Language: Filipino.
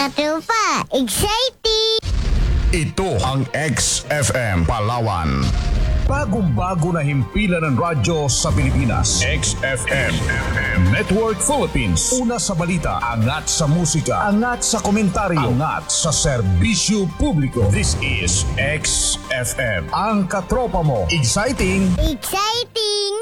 Katupa, exciting! Ito ang XFM Palawan. Bagong-bago na himpilan ng radyo sa Pilipinas. XFM Network Philippines. Una sa balita, angat sa musika, angat sa komentaryo, angat sa serbisyo publiko. This is XFM. Ang katropa mo. Exciting! Exciting!